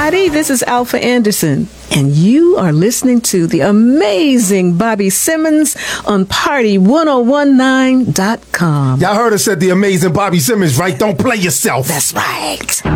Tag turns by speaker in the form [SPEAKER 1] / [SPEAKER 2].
[SPEAKER 1] everybody. This is Alpha Anderson, and you are listening to the amazing Bobby Simmons on Party1019.com.
[SPEAKER 2] Y'all heard us at the amazing Bobby Simmons, right? Don't play yourself.
[SPEAKER 1] That's right.